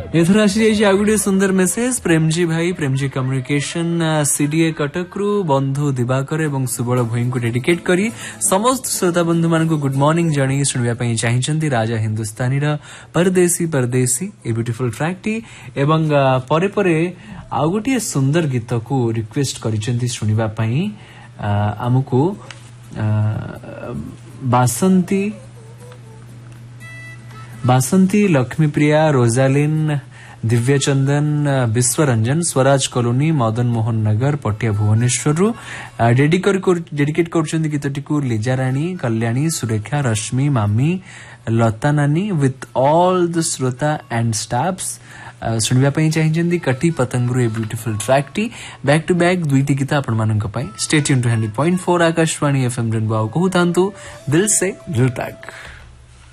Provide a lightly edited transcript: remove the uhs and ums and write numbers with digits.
एथर आसी आ गोटे सुंदर मेसेज प्रेमजी भाई प्रेमजी कम्युनिकेशन सीडीए कटक रु बंधु दिवाकर एवं सुबल भई को डेडिकेट करी समस्त श्रोता बंधु मान को गुड मॉर्निंग जणी सुनिबा पई चाहिचंती राजा हिंदुस्तानी रा परदेसी परदेसी ए ब्यूटीफुल ट्रैक टी एवं परे परे आ गोटे सुंदर गीत को रिक्वेस्ट करिसंती सुनिबा पई हमकु बासंती लक्ष्मीप्रिया रोजालिन दिव्यचंदन विश्वरंजन स्वराज कॉलोनी मदन मोहन नगर पटिया भुवनेश्वर डेडिकेट कर गीतटी को लीजा राणी कल्याणी सुरेखा रश्मि मामी लता नानी विथ ऑल द श्रोता एंड स्टाफ्स सुनिबा पई चाहिचंदी कटी पतंगरु a beautiful track T back to back दुईटी गीत आपण मानक पई stay tune to 100.4 Akashvani FM rainbow कहू तांतु दिल से दिल तक।